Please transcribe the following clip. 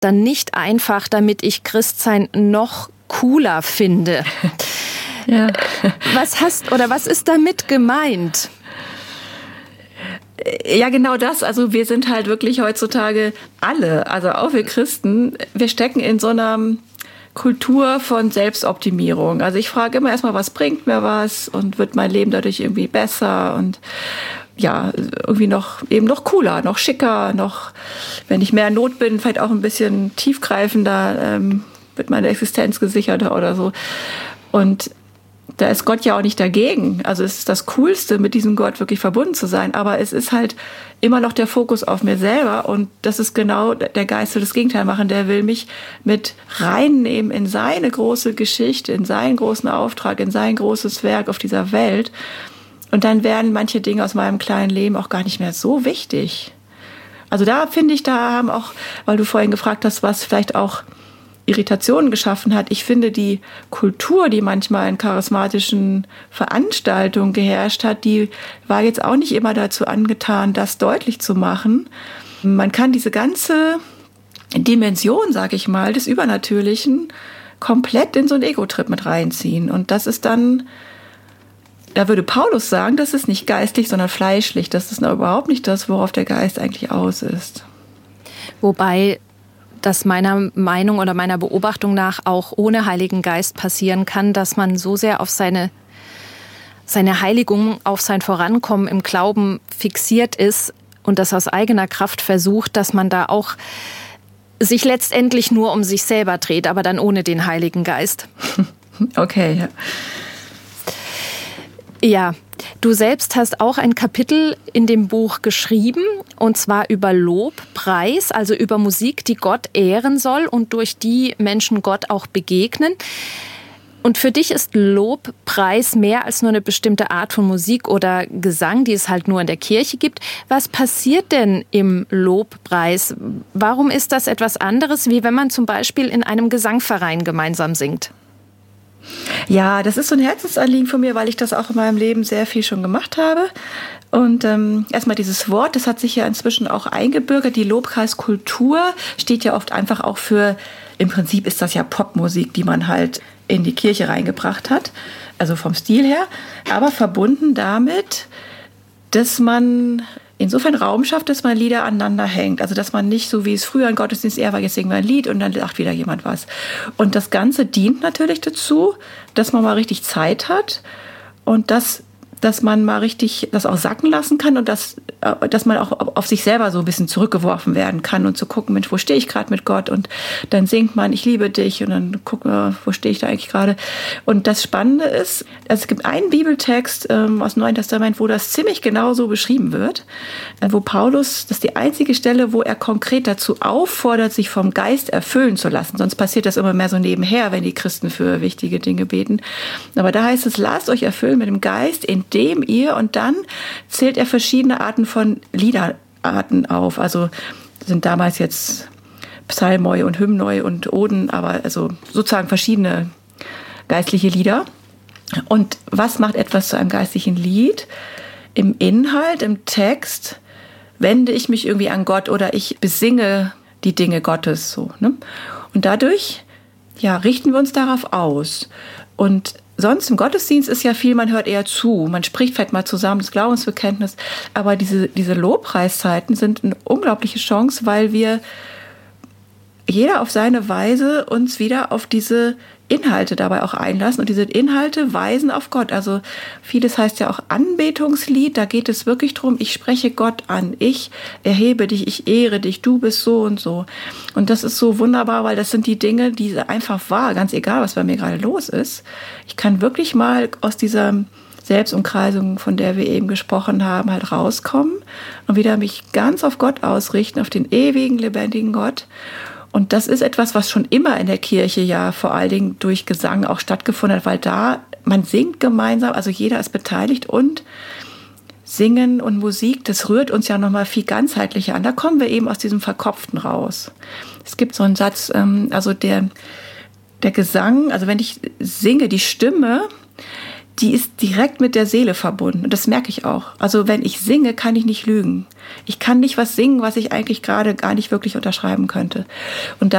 dann nicht einfach, damit ich Christsein noch cooler finde. Ja. Was ist damit gemeint? Ja, genau das. Also wir sind halt wirklich heutzutage alle, also auch wir Christen, wir stecken in so einer Kultur von Selbstoptimierung. Also ich frage immer erstmal, was bringt mir was und wird mein Leben dadurch irgendwie besser und ja, irgendwie noch cooler, noch schicker, noch, wenn ich mehr in Not bin, vielleicht auch ein bisschen tiefgreifender, wird meine Existenz gesicherter oder so. Und da ist Gott ja auch nicht dagegen. Also es ist das Coolste, mit diesem Gott wirklich verbunden zu sein. Aber es ist halt immer noch der Fokus auf mir selber. Und das ist genau der Geist, will das Gegenteil machen. Der will mich mit reinnehmen in seine große Geschichte, in seinen großen Auftrag, in sein großes Werk auf dieser Welt. Und dann werden manche Dinge aus meinem kleinen Leben auch gar nicht mehr so wichtig. Also da finde ich, da haben auch, weil du vorhin gefragt hast, was vielleicht auch Irritationen geschaffen hat. Ich finde, die Kultur, die manchmal in charismatischen Veranstaltungen geherrscht hat, die war jetzt auch nicht immer dazu angetan, das deutlich zu machen. Man kann diese ganze Dimension, sag ich mal, des Übernatürlichen komplett in so einen Ego-Trip mit reinziehen. Und das ist dann, da würde Paulus sagen, das ist nicht geistlich, sondern fleischlich. Das ist überhaupt nicht das, worauf der Geist eigentlich aus ist. Wobei das meiner Meinung oder meiner Beobachtung nach auch ohne Heiligen Geist passieren kann, dass man so sehr auf seine Heiligung, auf sein Vorankommen im Glauben fixiert ist und das aus eigener Kraft versucht, dass man da auch sich letztendlich nur um sich selber dreht, aber dann ohne den Heiligen Geist. Okay, ja. Ja, du selbst hast auch ein Kapitel in dem Buch geschrieben, und zwar über Lobpreis, also über Musik, die Gott ehren soll und durch die Menschen Gott auch begegnen. Und für dich ist Lobpreis mehr als nur eine bestimmte Art von Musik oder Gesang, die es halt nur in der Kirche gibt. Was passiert denn im Lobpreis? Warum ist das etwas anderes, wie wenn man zum Beispiel in einem Gesangverein gemeinsam singt? Ja, das ist so ein Herzensanliegen von mir, weil ich das auch in meinem Leben sehr viel schon gemacht habe. Und erstmal dieses Wort, das hat sich ja inzwischen auch eingebürgert. Die Lobpreiskultur steht ja oft einfach auch für, im Prinzip ist das ja Popmusik, die man halt in die Kirche reingebracht hat, also vom Stil her, aber verbunden damit, dass man insofern Raum schafft, dass man Lieder aneinander hängt. Also dass man nicht so, wie es früher im Gottesdienst eher war, jetzt singen wir ein Lied und dann sagt wieder jemand was. Und das Ganze dient natürlich dazu, dass man mal richtig Zeit hat und dass man mal richtig das auch sacken lassen kann und dass man auch auf sich selber so ein bisschen zurückgeworfen werden kann und zu gucken, Mensch, wo stehe ich gerade mit Gott? Und dann singt man, ich liebe dich, und dann gucken wir, wo stehe ich da eigentlich gerade? Und das Spannende ist, es gibt einen Bibeltext aus dem Neuen Testament, wo das ziemlich genau so beschrieben wird, wo Paulus, das ist die einzige Stelle, wo er konkret dazu auffordert, sich vom Geist erfüllen zu lassen. Sonst passiert das immer mehr so nebenher, wenn die Christen für wichtige Dinge beten. Aber da heißt es, lasst euch erfüllen mit dem Geist, indem ihr, und dann zählt er verschiedene Arten von Liederarten auf. Also sind damals jetzt Psalmoi und Hymnoi und Oden, aber also sozusagen verschiedene geistliche Lieder. Und was macht etwas zu einem geistlichen Lied? Im Inhalt, im Text wende ich mich irgendwie an Gott oder ich besinge die Dinge Gottes so, ne? Und dadurch richten wir uns darauf aus. Und sonst im Gottesdienst ist ja viel, man hört eher zu, man spricht vielleicht mal zusammen das Glaubensbekenntnis, aber diese Lobpreiszeiten sind eine unglaubliche Chance, weil wir jeder auf seine Weise uns wieder auf diese Inhalte dabei auch einlassen, und diese Inhalte weisen auf Gott. Also vieles heißt ja auch Anbetungslied, da geht es wirklich drum, ich spreche Gott an, ich erhebe dich, ich ehre dich, du bist so und so. Und das ist so wunderbar, weil das sind die Dinge, die einfach wahr, ganz egal, was bei mir gerade los ist. Ich kann wirklich mal aus dieser Selbstumkreisung, von der wir eben gesprochen haben, halt rauskommen und wieder mich ganz auf Gott ausrichten, auf den ewigen, lebendigen Gott. Und das ist etwas, was schon immer in der Kirche ja vor allen Dingen durch Gesang auch stattgefunden hat, weil da, man singt gemeinsam, also jeder ist beteiligt, und Singen und Musik, das rührt uns ja nochmal viel ganzheitlicher an. Da kommen wir eben aus diesem Verkopften raus. Es gibt so einen Satz, also der Gesang, also wenn ich singe, die Stimme, die ist direkt mit der Seele verbunden. Und das merke ich auch. Also wenn ich singe, kann ich nicht lügen. Ich kann nicht was singen, was ich eigentlich gerade gar nicht wirklich unterschreiben könnte. Und